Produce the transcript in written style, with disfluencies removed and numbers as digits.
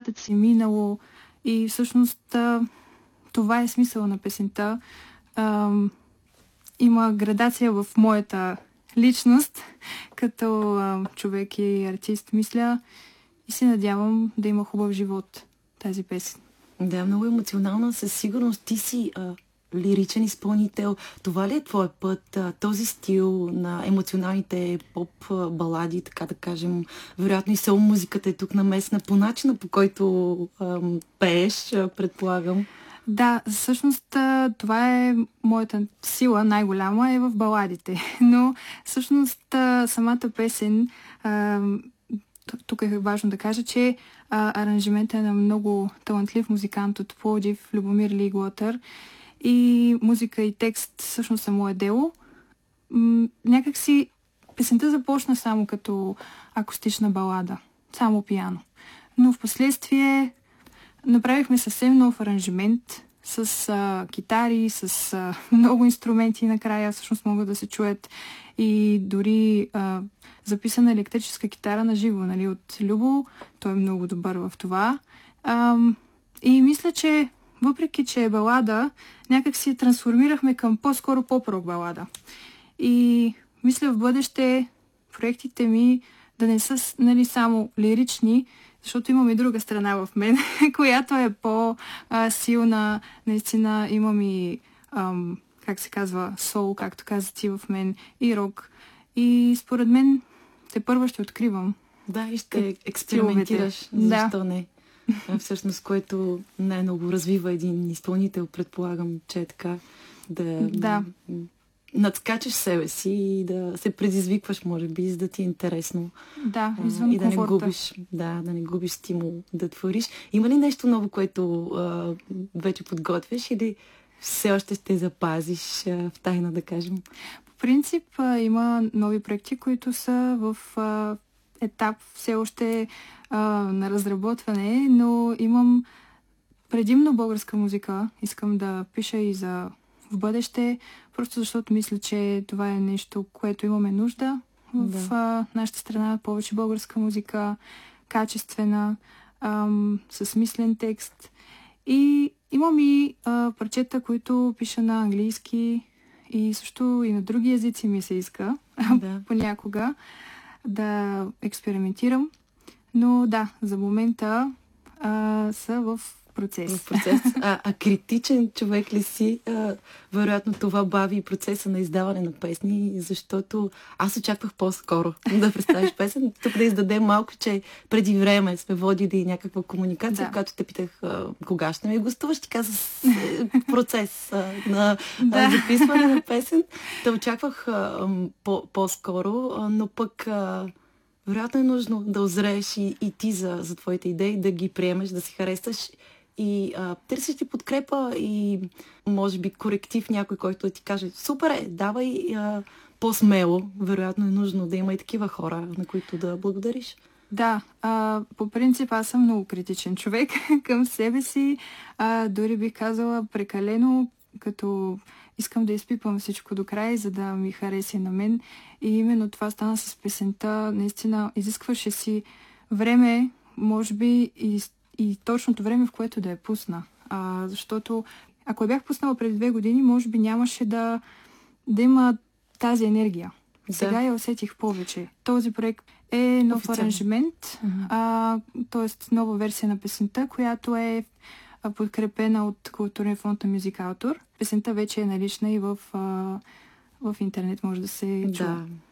връщат си минало и всъщност това е смисъл на песента. Има градация в моята личност, като човек и артист, мисля, и се надявам да има хубав живот тази песен. Да, много емоционална, със сигурност. Ти си лиричен изпълнител. Това ли е твой път? Този стил на емоционалните поп-балади, така да кажем, вероятно и сол музиката е тук намесена по начина, по който пееш, предполагам. Да, всъщност това е моята сила, най-голяма е в баладите. Но всъщност самата песен, тук е важно да кажа, че аранжиментът е на много талантлив музикант от Пловдив, Любомир Лиглатър, и музика и текст всъщност са мое дело. Някак си песента започна само като акустична балада, само пиано. Но в последствие направихме съвсем нов аранжимент с китари, с много инструменти накрая всъщност могат да се чуят и дори записана електрическа китара на живо, нали, от Любо. Той е много добър в това. И мисля, че въпреки, че е балада, някак си трансформирахме към по-скоро поп-рок балада. И мисля в бъдеще проектите ми да не са, нали, само лирични, защото имам и друга страна в мен, която е по-силна. Наистина имам и, как се казва, сол, както каза ти в мен, и рок. И според мен тепърва ще откривам. Да, и ще експериментираш. Защо не? Всъщност, което най-много развива един изпълнител, предполагам, че е така да надскачаш себе си и да се предизвикваш, може би, за да ти е интересно. Да, извън комфорта. Да не губиш стимул да твориш. Има ли нещо ново, което вече подготвяш или все още ще запазиш в тайна, да кажем? По принцип, има нови проекти, които са в етап все още на разработване, но имам предимно българска музика. Искам да пиша и за в бъдеще, просто защото мисля, че това е нещо, което имаме нужда в нашата страна. Повече българска музика, качествена, с мислен текст. И имам и парчета, които пиша на английски и също и на други езици ми се иска понякога да експериментирам. Но да, за момента са в процес. Критичен човек ли си? Вероятно това бави и процеса на издаване на песни, защото аз очаквах по-скоро да представиш песен. Тук да издадем малко, че преди време сме водили някаква комуникация, в която те питах кога ще ми гостуваш. Ти каза процес на записване на песен. Те очаквах по-скоро, но пък вероятно е нужно да озрееш и ти за твоите идеи, да ги приемеш, да си харесаш и търсиш ти подкрепа и може би коректив някой, който да ти каже супер е, давай по-смело. Вероятно е нужно да има и такива хора, на които да благодариш. Да, по принцип аз съм много критичен човек към себе си. Дори бих казала прекалено, като искам да изпипам всичко до край, за да ми хареса на мен. И именно това стана с песента. Наистина изискваше си време, може би и точното време, в което да я пусна. Защото ако я бях пуснала преди 2 години, може би нямаше да има тази енергия. Сега я усетих повече. Този проект е нов аранжимент, т.е. нова версия на песента, която е подкрепена от Културния фонд на Мюзикалтор. Песента вече е налична и в интернет може да се чува.